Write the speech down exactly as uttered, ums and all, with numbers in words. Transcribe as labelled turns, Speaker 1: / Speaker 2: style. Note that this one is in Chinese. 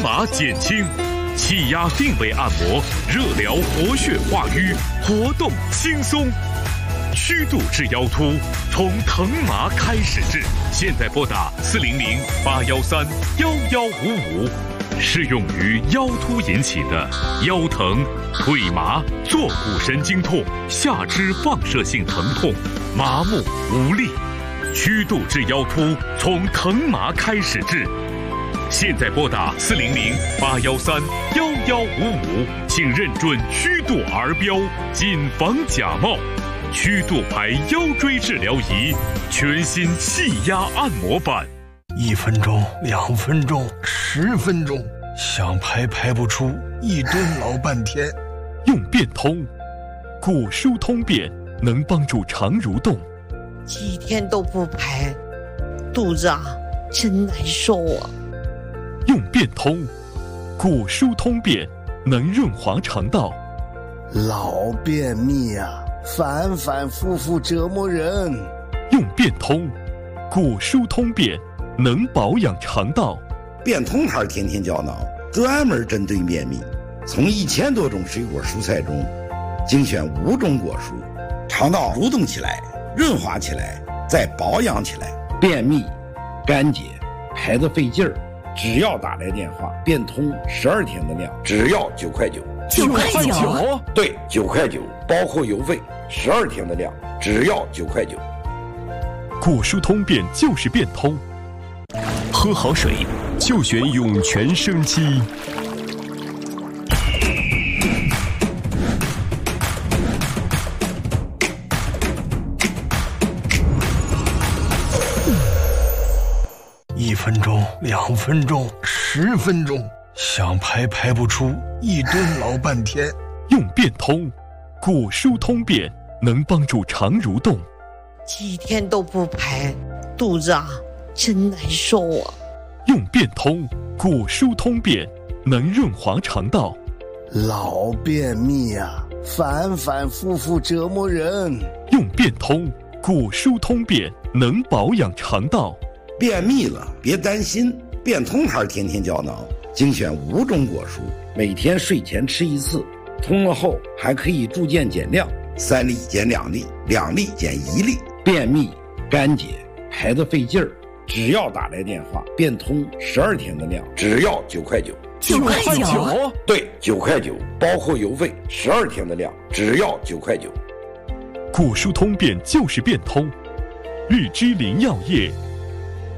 Speaker 1: 麻减轻，气压定位按摩，热疗活血化瘀，活动轻松。虚度至腰突，从疼麻开始治。现在拨打四零零八幺三幺幺五五，适用于腰突引起的腰疼、腿麻、坐骨神经痛、下肢放射性疼痛、麻木无力。虚度至腰突，从疼麻开始治。现在拨打四零零八幺三幺幺五五，请认准虚度儿标，谨防假冒。虚度牌腰椎治疗仪，全新气压按摩版。
Speaker 2: 一分钟，两分钟，十分钟，想排排不出，一蹲老半天。
Speaker 3: 用变通，骨疏通便能帮助肠蠕动。
Speaker 4: 几天都不排，肚子啊真难受啊。
Speaker 3: 用变通，骨疏通便能润滑肠道。
Speaker 5: 老便秘啊，反反复复折磨人。
Speaker 3: 用变通，骨疏通便能保养肠道。
Speaker 6: 变通牌天天胶囊专门针对便秘，从一千多种水果蔬菜中精选五种果蔬，肠道蠕动起来，润滑起来，再保养起来。便秘、干结、排得费劲儿，只要打来电话，变通十二天的量，只要九块九。
Speaker 7: 九块九？
Speaker 6: 对，九块九，包括邮费，十二天的量，只要九块九。
Speaker 3: 骨疏通便就是变通，
Speaker 7: 喝好水就选涌泉生机。
Speaker 2: 一分钟，两分钟，十分钟，想排排不出，一蹲老半天。
Speaker 3: 用变通，骨疏通便能帮助肠蠕动。
Speaker 4: 几天都不排，肚子啊真难受啊。
Speaker 3: 用变通，骨疏通便能润滑肠道。
Speaker 5: 老便秘啊，反反复复折磨人。
Speaker 3: 用变通，骨疏通便能保养肠道。
Speaker 6: 便秘了别担心，变通牌天天胶囊精选五种果蔬，每天睡前吃一次，通了后还可以逐渐减量，三粒减两粒，两粒减一粒。便秘、干结、排得费劲儿，只要打来电话，变通十二天的量，只要九块九。
Speaker 7: 九块九？
Speaker 6: 对，九块九，包括邮费，十二天的量，只要九块九。
Speaker 3: 骨疏通便就是变通，日之林药业